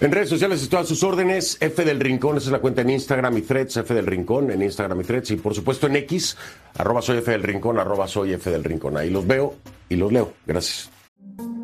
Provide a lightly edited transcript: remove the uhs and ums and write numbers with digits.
En redes sociales estoy a sus órdenes, F del Rincón, esa es la cuenta en Instagram y Threads, F del Rincón, en Instagram y Threads, y por supuesto en X, @soy F del Rincón, @soy F del Rincón. Ahí los veo y los leo. Gracias.